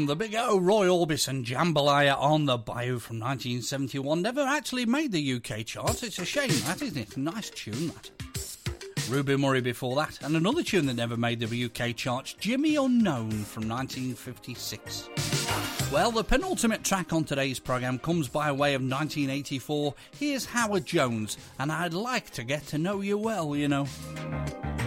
the big O, Roy Orbison, Jambalaya on the Bayou from 1971 never actually made the UK charts. It's a shame, that, isn't it? Nice tune, that. Ruby Murray before that, and another tune that never made the UK charts, Jimmy Unknown from 1956. Well, the penultimate track on today's programme comes by way of 1984. Here's Howard Jones, and I'd like to get to know you well, you know.